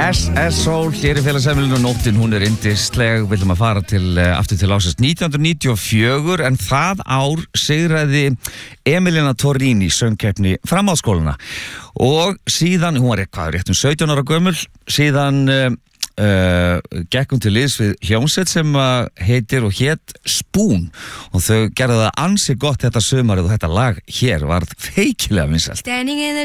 SSO, hér félagsheimilinu nóttin, hún yndisleg, viljum að fara aftur til ásins 1994, en það ár sigraði Emilina Torrini söngkeppni framhaldsskólana og síðan, hún var rétt 17 ára gömul, síðan gekkum til liðs við hljómsveit sem heitir og hét Spoon og þau gerðu það ansi gott þetta sumarið og þetta lag hér var feikilega vinsælt.